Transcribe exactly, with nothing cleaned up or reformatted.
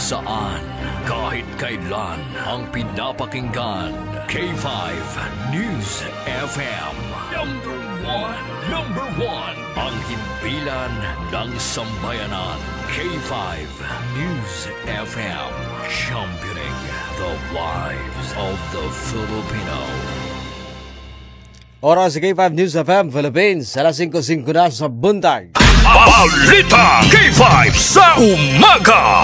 saan, kahit kailan, ang pinapakinggan. K five News F M. Number one. Number one. Ang himpilan ng sambayanan. K five News F M. Championing the lives of the Filipino. Oras sa K five News F M Philippines, alas singko singko na sa buntag. Balita K five sa umaga.